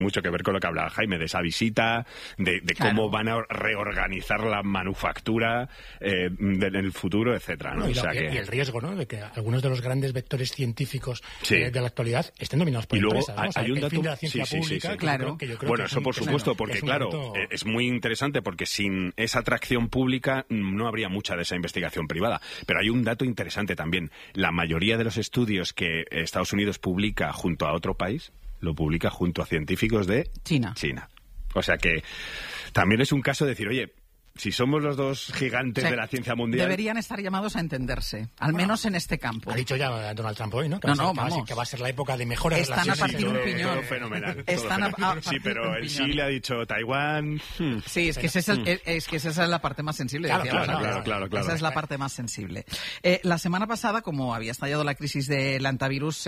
mucho que ver con lo que hablaba Jaime, de esa visita, de cómo van a reorganizar la manufactura en el futuro, etcétera, ¿no? Y el riesgo, ¿no?, de que algunos de los grandes vectores científicos de la actualidad estén dominados por empresas, ¿no? O sea, hay un dato, el fin de la ciencia pública, claro. que yo creo bueno, que eso por supuesto, porque claro, es muy interesante porque sin esa atracción pública no habría mucha de esa investigación privada. Pero hay un dato interesante también. La mayoría de los estudios que Estados Unidos publica junto a otro país, lo publica junto a científicos de China. O sea que también es un caso de decir, oye, si somos los dos gigantes de la ciencia mundial... Deberían estar llamados a entenderse, al menos en este campo. Ha dicho ya Donald Trump hoy, ¿no? Que va a ser la época de mejores relaciones. Están a partir un piñón. Todo fenomenal. Sí, pero él sí le ha dicho Taiwán... Sí, es que esa es la parte más sensible. Claro. Esa es la parte más sensible. La semana pasada, como había estallado la crisis del antivirus,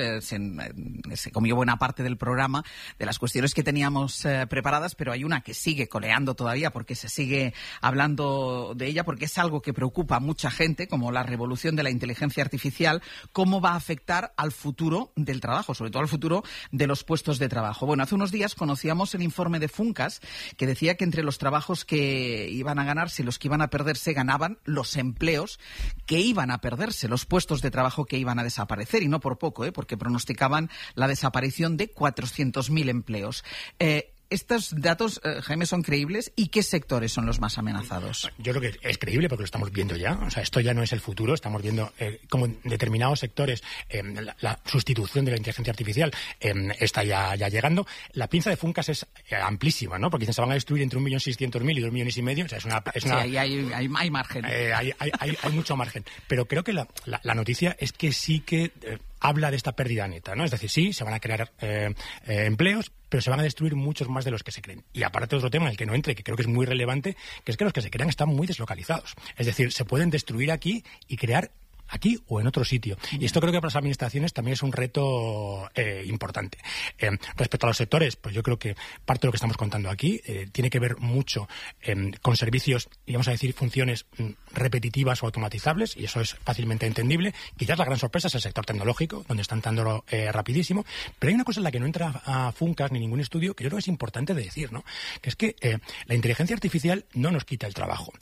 se comió buena parte del programa, de las cuestiones que teníamos preparadas, pero hay una que sigue coleando todavía porque se sigue hablando de ella, porque es algo que preocupa a mucha gente, como la revolución de la inteligencia artificial, cómo va a afectar al futuro del trabajo, sobre todo al futuro de los puestos de trabajo. Bueno, hace unos días conocíamos el informe de Funcas, que decía que entre los trabajos que iban a ganarse y los que iban a perderse, ganaban los empleos que iban a perderse, los puestos de trabajo que iban a desaparecer, y no por poco, porque pronosticaban la desaparición de 400.000 empleos. ¿Estos datos, Jaime, son creíbles? ¿Y qué sectores son los más amenazados? Yo creo que es creíble porque lo estamos viendo ya. O sea, esto ya no es el futuro. Estamos viendo como en determinados sectores la sustitución de la inteligencia artificial está ya llegando. La pinza de Funcas es amplísima, ¿no? Porque dicen se van a destruir entre 1.600.000 y 2,5 millones. O sea, es una sí, hay margen. Hay mucho margen. Pero creo que la noticia es que sí que... habla de esta pérdida neta, ¿no? Es decir, sí, se van a crear empleos, pero se van a destruir muchos más de los que se creen. Y aparte otro tema en el que no entre, que creo que es muy relevante, que es que los que se crean están muy deslocalizados. Es decir, se pueden destruir aquí y crear aquí o en otro sitio. Y esto creo que para las administraciones también es un reto importante. Respecto a los sectores, pues yo creo que parte de lo que estamos contando aquí tiene que ver mucho con servicios, y vamos a decir, funciones repetitivas o automatizables, y eso es fácilmente entendible. Quizás la gran sorpresa es el sector tecnológico, donde están dándolo rapidísimo, pero hay una cosa en la que no entra a Funcas ni ningún estudio, que yo creo que es importante de decir, ¿no? Que es que la inteligencia artificial no nos quita el trabajo.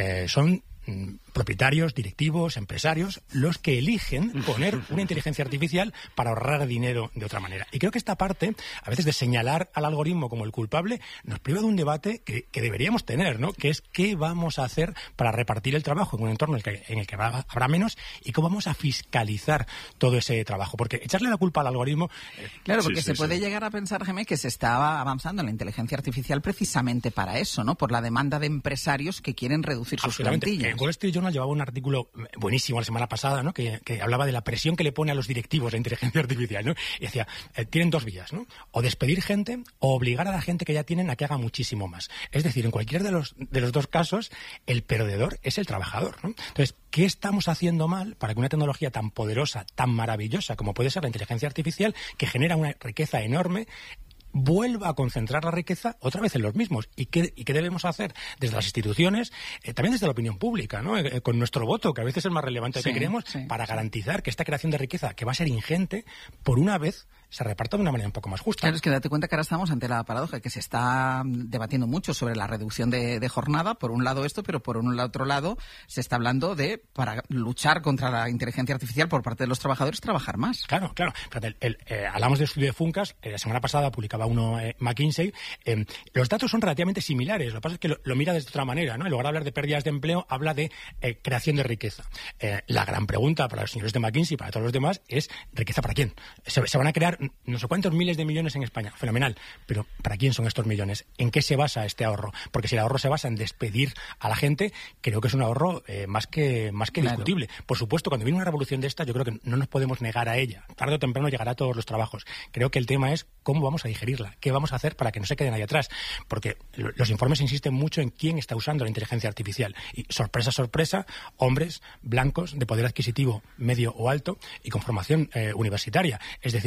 Son propietarios, directivos, empresarios, los que eligen poner una inteligencia artificial para ahorrar dinero de otra manera. Y creo que esta parte, a veces de señalar al algoritmo como el culpable, nos priva de un debate que deberíamos tener, ¿no? Que es qué vamos a hacer para repartir el trabajo en un entorno en el que habrá menos, y cómo vamos a fiscalizar todo ese trabajo. Porque echarle la culpa al algoritmo... Claro, porque se puede llegar a pensar, Jaime, que se estaba avanzando en la inteligencia artificial precisamente para eso, ¿no? Por la demanda de empresarios que quieren reducir sus plantillas. Wall Street Journal llevaba un artículo buenísimo la semana pasada, ¿no? Que hablaba de la presión que le pone a los directivos la inteligencia artificial, ¿no? Y decía, tienen dos vías, ¿no? O despedir gente o obligar a la gente que ya tienen a que haga muchísimo más. Es decir, en cualquiera de los dos casos, el perdedor es el trabajador, ¿no? Entonces, ¿qué estamos haciendo mal para que una tecnología tan poderosa, tan maravillosa como puede ser la inteligencia artificial, que genera una riqueza enorme, vuelva a concentrar la riqueza otra vez en los mismos? ¿Y qué debemos hacer desde las instituciones, también desde la opinión pública, ¿no? Con nuestro voto, que a veces es más relevante que creemos, para garantizar que esta creación de riqueza, que va a ser ingente, por una vez se reparta de una manera un poco más justa? Claro, es que date cuenta que ahora estamos ante la paradoja, que se está debatiendo mucho sobre la reducción de jornada, por un lado esto, pero por un otro lado se está hablando de, para luchar contra la inteligencia artificial por parte de los trabajadores, trabajar más. Claro. Hablamos del estudio de Funcas, la semana pasada publicaba uno McKinsey. Los datos son relativamente similares, lo que pasa es que lo mira de otra manera, ¿no? En lugar de hablar de pérdidas de empleo, habla de creación de riqueza. La gran pregunta para los señores de McKinsey y para todos los demás es, ¿riqueza para quién? Se van a crear no sé cuántos miles de millones en España, fenomenal, pero ¿para quién son estos millones? ¿En qué se basa este ahorro? Porque si el ahorro se basa en despedir a la gente, creo que es un ahorro más que discutible. Por supuesto, cuando viene una revolución de esta, yo creo que no nos podemos negar a ella. Tarde o temprano llegará a todos los trabajos. Creo que el tema es cómo vamos a digerirla, qué vamos a hacer para que no se queden ahí atrás, porque los informes insisten mucho en quién está usando la inteligencia artificial. Y sorpresa, hombres blancos de poder adquisitivo medio o alto y con formación universitaria. Es decir,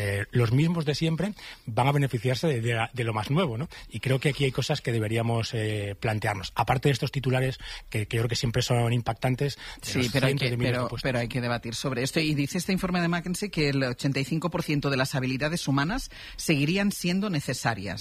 los mismos de siempre van a beneficiarse de lo más nuevo, ¿no? Y creo que aquí hay cosas que deberíamos plantearnos. Aparte de estos titulares que creo que siempre son impactantes. Sí, pero hay que debatir sobre esto. Y dice este informe de McKinsey que el 85% de las habilidades humanas seguirían siendo necesarias.